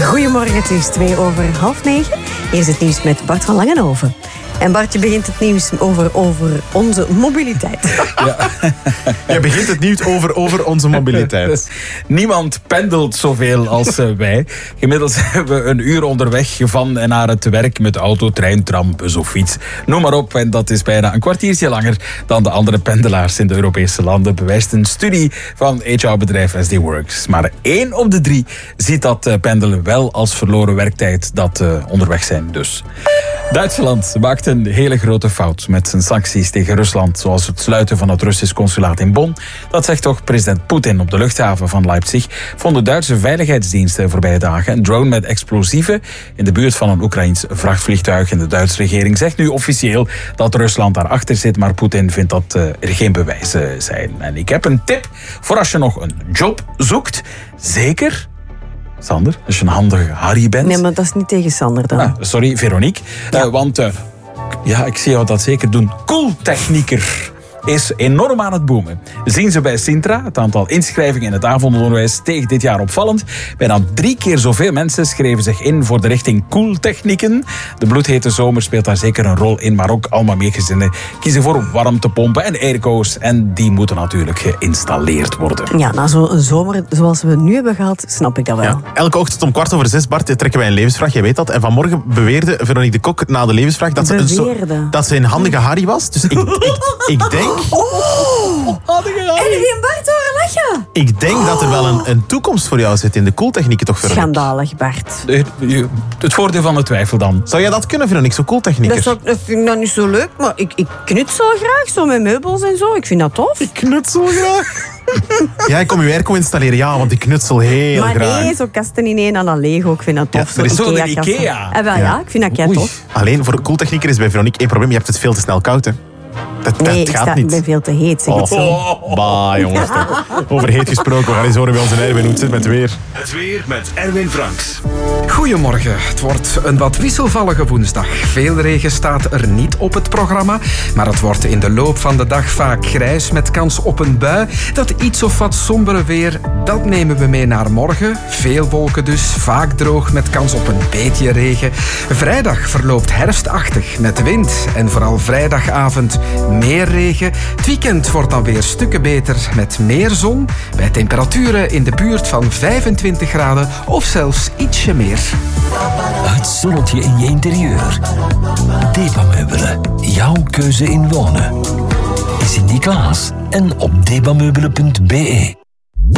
Goedemorgen, het is 8:02. Hier is het nieuws met Bart van Langenhoven. En Bart, je begint het nieuws over onze mobiliteit. Ja. Je begint het nieuws over onze mobiliteit. Dus niemand pendelt zoveel als wij. Gemiddeld zijn we een uur onderweg van en naar het werk met auto, trein, tram, bus of fiets. Noem maar op. En dat is bijna een kwartiertje langer dan de andere pendelaars in de Europese landen, bewijst een studie van HR-bedrijf SD Works. Maar 1 op de 3 ziet dat pendelen wel als verloren werktijd, dat onderweg zijn dus. Duitsland maakt een hele grote fout met zijn sancties tegen Rusland, zoals het sluiten van het Russisch consulaat in Bonn. Dat zegt toch president Poetin op de luchthaven van Leipzig. Vonden Duitse veiligheidsdiensten voorbije dagen een drone met explosieven in de buurt van een Oekraïns vrachtvliegtuig. En de Duitse regering zegt nu officieel dat Rusland daarachter zit, maar Poetin vindt dat er geen bewijzen zijn. En ik heb een tip voor als je nog een job zoekt. Zeker, Sander, als je een handige Harry bent. Nee, maar dat is niet tegen Sander dan. Sorry, Veronique. Ja. Want ik zie jou dat zeker doen. Koeltechnieker is enorm aan het boomen. Zien ze bij Sintra. Het aantal inschrijvingen in het avondonderwijs steeg dit jaar opvallend. Bijna 3 keer zoveel mensen schreven zich in voor de richting koeltechnieken. De bloedhete zomer speelt daar zeker een rol in, maar ook allemaal meer gezinnen kiezen voor warmtepompen en airco's. En die moeten natuurlijk geïnstalleerd worden. Ja, na zo'n zomer zoals we nu hebben gehad, snap ik dat wel. Ja. Elke ochtend om 5:15, Bart, trekken wij een levensvraag. Jij weet dat. En vanmorgen beweerde Veronique de Kok na de levensvraag dat ze een handige Harry was. Dus ik denk... Erwin Bart horen lachen. Ik denk dat er wel een toekomst voor jou zit in de koeltechnieken, toch, Veronique? Schandalig, Bart. Het voordeel van de twijfel dan. Zou jij dat kunnen, Veronique, zo koeltechnieker? Dat vind ik dan niet zo leuk, maar ik knutsel graag, zo met meubels en zo. Ik vind dat tof. Ik knutsel graag. Ja, ik kom uw airco installeren, ja, want ik knutsel heel maar graag. Maar nee, zo kasten in één aan een Lego, ik vind dat tof. Ja, er is zo de Ikea. Ja, ik vind dat kei tof. Alleen voor koeltechnieker is bij Veronique één probleem, je hebt het veel te snel koud, hè. Dat gaat niet. Ik ben veel te heet, zeg het zo. Bah, jongens. Over heet gesproken, we gaan eens horen bij onze Erwin hoe het zit met het weer. Het weer met Erwin Franks. Goedemorgen. Het wordt een wat wisselvallige woensdag. Veel regen staat er niet op het programma, maar het wordt in de loop van de dag vaak grijs met kans op een bui. Dat iets of wat sombere weer, dat nemen we mee naar morgen. Veel wolken dus, vaak droog met kans op een beetje regen. Vrijdag verloopt herfstachtig met wind en vooral vrijdagavond meer regen. Het weekend wordt dan weer stukken beter met meer zon. Bij temperaturen in de buurt van 25 graden of zelfs ietsje meer. Het zonnetje in je interieur. Debameubelen. Jouw keuze in wonen. In Sint-Niklaas en op debameubelen.be.